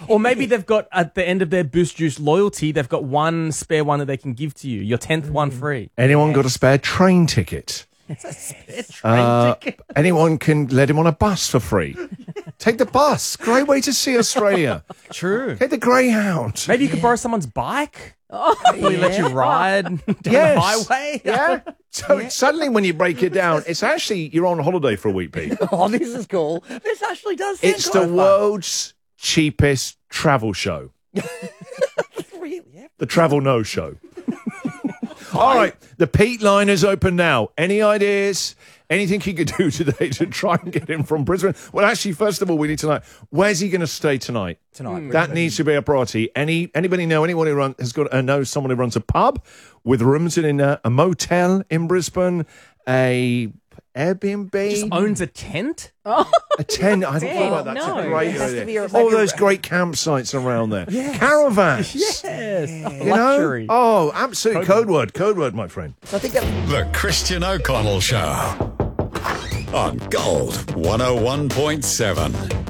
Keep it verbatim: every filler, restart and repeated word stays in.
Or maybe they've got, at the end of their Boost Juice loyalty, they've got one spare one that they can give to you. Your tenth one free. Anyone got a spare train ticket? It's a spare train Uh, ticket. anyone can let him on a bus for free. Take the bus. Great way to see Australia. True. Take the Greyhound. Maybe you could borrow someone's bike. Oh, Will he let you ride down Yes. the highway? Yeah. So suddenly when you break it down, it's actually, you're on holiday for a week, Pete. oh, this is cool. This actually does sound It's the quite fun. world's cheapest travel show. Really? Yeah. The Travel No Show. All right. The Pete line is open now. Any ideas? Anything he could do today to try and get him from Brisbane? Well, actually, first of all, we need to know, where's he going to stay tonight? Tonight. That needs to be a priority. Any Anybody know anyone who run, has got uh, knows someone who runs a pub with rooms in a, a motel in Brisbane, a Airbnb, Just owns a tent? Oh, a tent. I think Damn, about that. That's no. a great It has to idea. be a- All like a- those great campsites around there. Caravans. Yes. You Luxury. know? Oh, absolutely. Code word. Code word, my friend. I think that. The Christian O'Connell Show on Gold one oh one point seven.